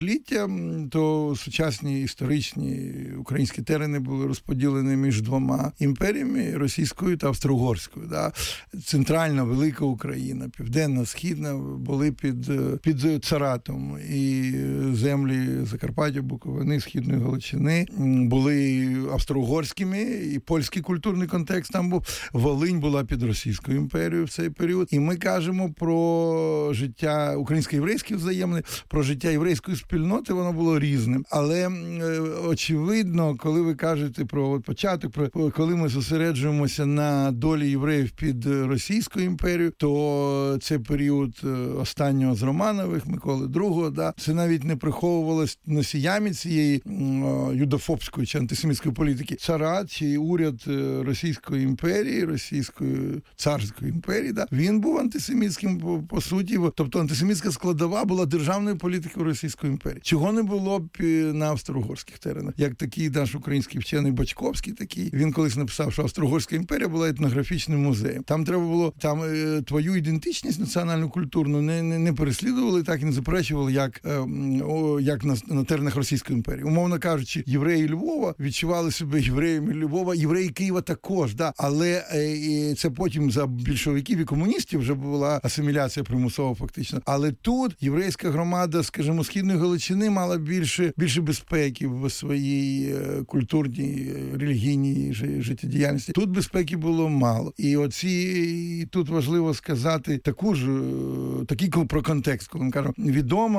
століття, то сучасні історичні українські терени були розподілені між двома імперіями, російською та австро-угорською. Да? Центральна, велика Україна, південна, східна були під царатом. І землі Закарпаття, Буковини, Східної Галичини були австро-угорськими, і польський культурний контекст там був. Волинь була під Російською імперією в цей період. І ми кажемо про життя українсько-єврейське взаємне, про життя єврейської спільноти, воно було різним. Але очевидно, коли ви кажете про початок, коли ми зосереджуємося на долі євреїв під Російською імперією, то це період останнього з Романових, Миколи II, да, це навіть не приховувалось носіями цієї юдофобської чи антисемітської політики. Царат чи уряд Російської імперії, Російської царської імперії, да, він був антисемітським по суті, тобто антисемітська складова була державною політикою Російської імперії. Чого не було б на австро-угорських теренах? Як такий наш український вчений Бочковський такий, він колись написав, що Австро-Угорська імперія була етнографічним музеєм. Там треба було, твою ідентичність національно-культурну не переслідували, так і не заперечували, як на теренах Російської імперії. Умовно кажучи, євреї Львова відчували себе євреями Львова, євреї Києва також, да, але це потім за більшовиків і комуністів вже була асиміляція примусова фактично. Але тут єврейська громада, скажімо, Східної Галичини мала більше безпеки в своїй культурній, релігійній життєдіяльності. Тут безпеки було мало. І тут важливо сказати такий про контекст, коли ми кажемо, відомо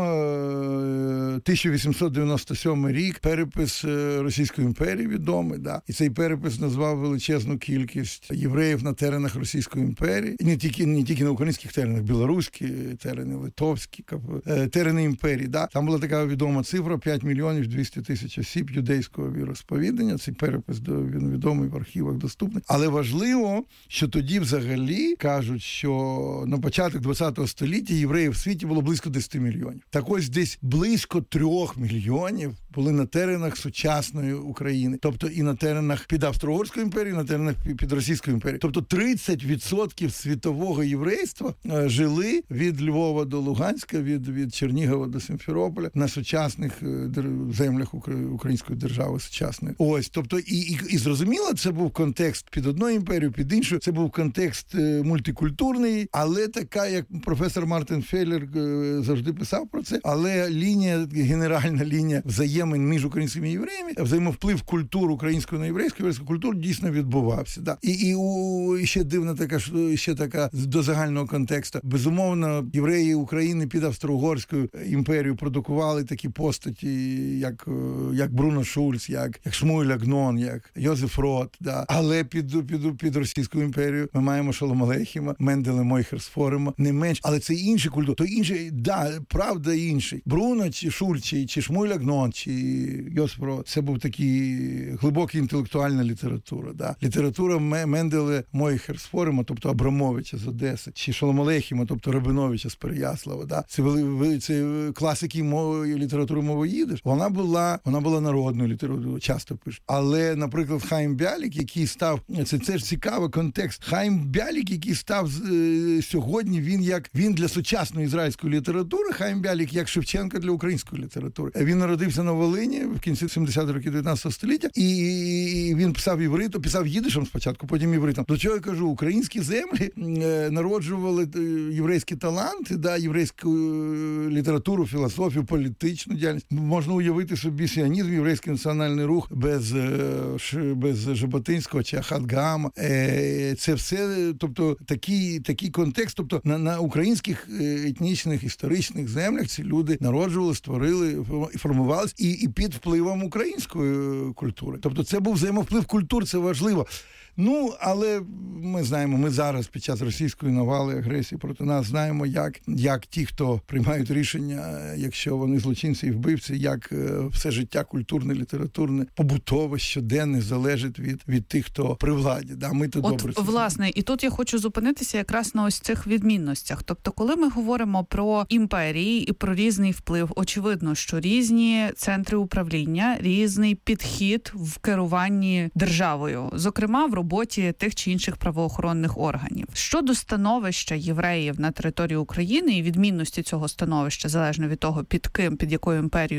1897 рік, перепис Російської імперії відомий, да. І цей перепис назвав величезну кількість євреїв на теренах Російської імперії. Не тільки на українських теренах, білоруські терени, литовські, терени імперії, да. Там була така відома цифра 5 мільйонів 200 тисяч осіб юдейського віросповідання. Цей перепис, він відомий, в архівах доступний. Але важливо, що тоді взагалі кажуть, що на початок ХХ століття євреїв в світі було близько 10 мільйонів. Так ось десь близько 3 мільйонів були на теренах сучасної України. Тобто і на теренах під Австро-Угорською імперією, на теренах під Російською імперією. Тобто 30% світового єврейства жили від Львова до Луганська, від Чернігова до Сімферополя на сучасних землях української держави сучасної. Ось, тобто і зрозуміло, це був контекст під одною імперією, під іншою. Це був контекст мультикультурний, але така, як професор Мартин Феллер завжди писав про це, але генеральна лінія взаємин між українськими і євреями, взаємовплив культур української на єврейську культуру дійсно відбувався. Да. І ще дивна така до загального контексту. Безумовно, євреї України під Австро-Угорською імперією продукували такі постаті, як Бруно Шульц, як Шмуель Агнон, як Йозеф Рот, да. Але під Російською імперією ми маємо Шолом Алейхема, Менделя Мойхерсфорема, не менш, але це інші культури. То інший, да, правда інший. Бруно чи Шульц, чи Шмуель Агнон, чи Йозеф Рот, це був такий глибока інтелектуальна література, да. Література Менделя Мойхерсфорема, тобто Абрамовича з Одеси, чи Шолом Алейхема, тобто Рабиновича з Переяслава, да. Це класики літератури мови їдиш. Вона була народною літературою, часто пишуть. Але, наприклад, Хаїм Бялік, який став, це ж цікавий контекст. Хаїм Бялік, який став сьогодні, він для сучасної ізраїльської літератури, Хаїм Бялік як Шевченко для української літератури. Він народився на Волині в кінці 70-х років 19 століття, і він писав івритом, писав їдишем спочатку, потім івритом. До чого я кажу, українські землі народжували єврейські таланти, да, єврейську літературу, філософію, політичну діяльність. Можна уявити собі сіонізм, єврейський національний рух без Жаботинського чи Ахат Гаама. Це все, тобто такий контекст, тобто на українських етнічних, історичних землях ці люди народжували, створили, формувалися і під впливом української культури. Тобто це був взаємовплив культур, це важливо. Але ми знаємо, ми зараз під час російської навали, агресії проти нас знаємо, як ті, хто приймають рішення, якщо вони злочинці і вбивці, як все життя культурне, літературне, побутове, щоденне залежить від тих, хто при владі. Да, ми то добре. Власне, і тут я хочу зупинитися якраз на ось цих відмінностях. Тобто, коли ми говоримо про імперії і про різний вплив, очевидно, що різні центри управління, різний підхід в керуванні державою, зокрема в роботі тих чи інших правоохоронних органів. Щодо становища євреїв на території України і відмінності цього становища, залежно від того, під якою імперією